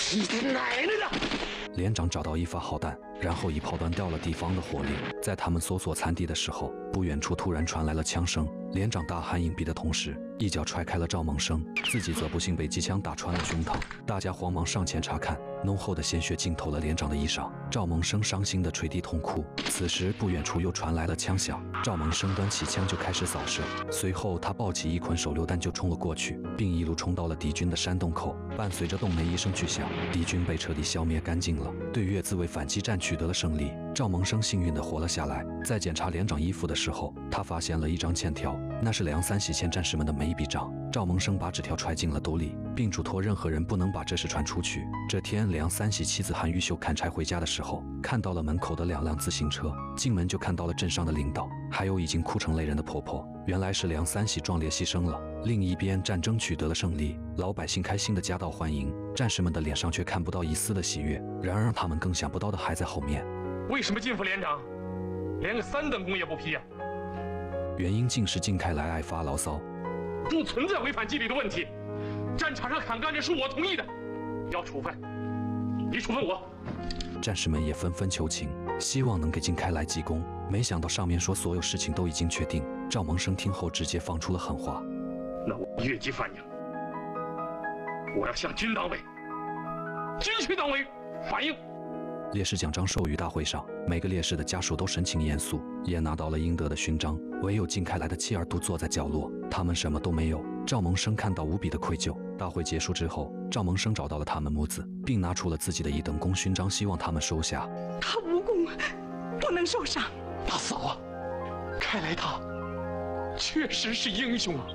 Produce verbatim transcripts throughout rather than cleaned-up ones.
你的奶奶的！ 连长找到一发好弹，然后一炮断掉了敌方的火力。在他们搜索残敌的时候，不远处突然传来了枪声。连长大喊隐蔽的同时，一脚踹开了赵蒙生，自己则不幸被机枪打穿了胸膛。大家慌忙上前查看，浓厚的鲜血浸透了连长的衣裳。赵蒙生伤心地垂地痛哭。此时不远处又传来了枪响，赵蒙生端起枪就开始扫射，随后他抱起一捆手榴弹就冲了过去，并一路冲到了敌军的山洞口。伴随着洞内一声巨响，敌军被彻底消灭干净了，对越自卫反击战取得了胜利。赵蒙生幸运地活了下来。在检查连长衣服的时候，他发现了一张欠条，那是梁三喜欠战士们的每一笔账。赵蒙生把纸条揣进了兜里，并嘱托任何人不能把这事传出去。这天，梁三喜妻子韩玉秀砍柴回家的时候，看到了门口的两辆自行车，进门就看到了镇上的领导，还有已经哭成泪人的婆婆。原来是梁三喜壮烈牺牲了。另一边，战争取得了胜利，老百姓开心地夹道欢迎，战士们的脸上却看不到一丝的喜悦。然而，他们更想不到的还在后面。 为什么金副连长连个三等功也不批啊？ 原因竟是靳开来爱发牢骚， 不存在违反纪律的问题。战场上砍甘蔗是我同意的，要处分，你处分我。 战士们也纷纷求情，希望能给靳开来记功。没想到上面说所有事情都已经确定。赵蒙生听后直接放出了狠话： 那我越级反应，我要向军党委、军区党委反映。 烈士奖章授予大会上，每个烈士的家属都神情严肃，也拿到了应得的勋章。唯有靳开来的妻儿独坐在角落，他们什么都没有。赵蒙生看到无比的愧疚。大会结束之后，赵蒙生找到了他们母子，并拿出了自己的一等功勋章，希望他们收下。 他无功，不能受伤。 大嫂啊，开来他确实是英雄啊！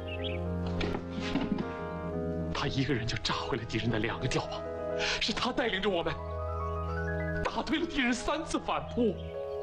他一个人就炸毁了敌人的两个碉堡，是他带领着我们打退了敌人三次反扑。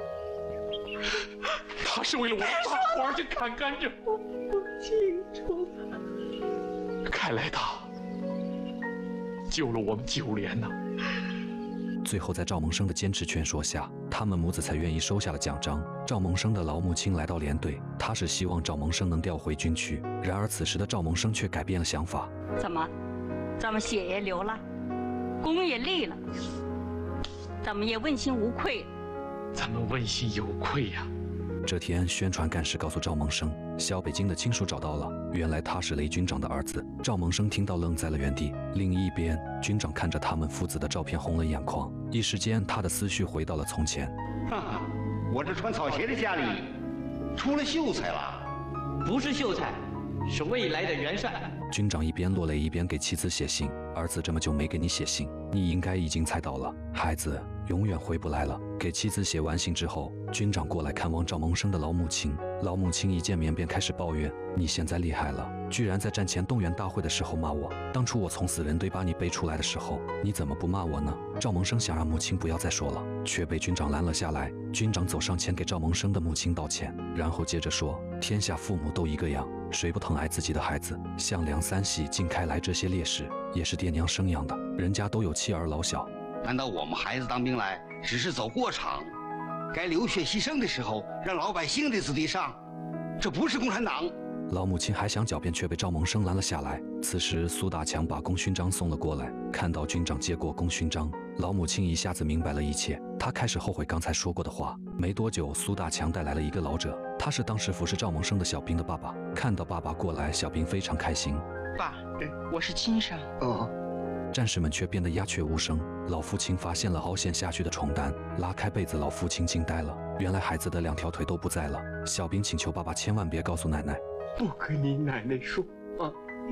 他是为了我们大伙儿去砍甘蔗。 我不清楚。 看来他救了我们九连呐！ 最后，在赵蒙生的坚持劝说下，他们母子才愿意收下了奖章。赵蒙生的老母亲来到连队，她是希望赵蒙生能调回军区。然而此时的赵蒙生却改变了想法。 怎么，咱们血也流了，功也立了，咱们也问心无愧了。 咱们问心有愧呀、啊！ 这天，宣传干事告诉赵蒙生，小北京的亲属找到了，原来他是雷军长的儿子。赵蒙生听到愣在了原地。另一边，军长看着他们父子的照片红了眼眶，一时间他的思绪回到了从前。 哈哈，我这穿草鞋的家里出了秀才了。 不是秀才，是未来的元帅。 军长一边落泪一边给妻子写信，儿子这么久没给你写信，你应该已经猜到了，孩子永远回不来了。给妻子写完信之后，军长过来看望赵蒙生的老母亲。老母亲一见面便开始抱怨：你现在厉害了，居然在战前动员大会的时候骂我，当初我从死人堆把你背出来的时候，你怎么不骂我呢？赵蒙生想让母亲不要再说了，却被军长拦了下来。军长走上前给赵蒙生的母亲道歉，然后接着说：天下父母都一个样，谁不疼爱自己的孩子？像梁三喜、靳开来这些烈士，也是爹娘生养的，人家都有妻儿老小。 难道我们孩子当兵来只是走过场？该流血牺牲的时候，让老百姓的子弟上，这不是共产党。 老母亲还想狡辩，却被赵蒙生拦了下来。此时，苏大强把功勋章送了过来，看到军长接过功勋章，老母亲一下子明白了一切，她开始后悔刚才说过的话。没多久，苏大强带来了一个老者，他是当时服侍赵蒙生的小兵的爸爸。看到爸爸过来，小兵非常开心。 爸，我是亲生。 哦。 战士们却变得鸦雀无声。老父亲发现了凹陷下去的床单，拉开被子，老父亲惊呆了，原来孩子的两条腿都不在了。小兵请求爸爸千万别告诉奶奶， 不跟你奶奶说啊，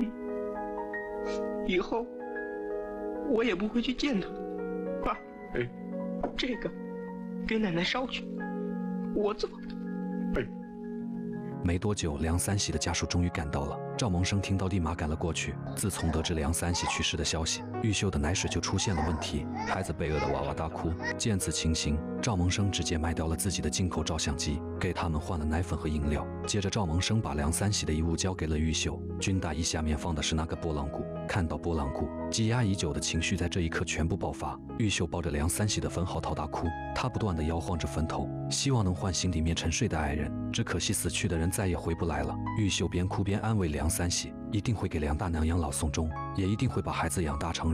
以后我也不会去见他。爸， 哎， 这个给奶奶捎去，我走了。 哎。 没多久，梁三喜的家属终于赶到了。赵蒙生听到，立马赶了过去。自从得知梁三喜去世的消息，玉秀的奶水就出现了问题，孩子被饿得哇哇大哭。见此情形，赵蒙生直接卖掉了自己的进口照相机，给他们换了奶粉和饮料。接着，赵蒙生把梁三喜的遗物交给了玉秀。军大衣下面放的是那个拨浪鼓，看到拨浪鼓，积压已久的情绪在这一刻全部爆发。玉秀抱着梁三喜的坟嚎啕大哭，她不断地摇晃着坟头，希望能唤醒里面沉睡的爱人。只可惜死去的人再也回不来了。玉秀边哭边安慰梁三喜，一定会给梁大娘养老送终，也一定会把孩子养大成人。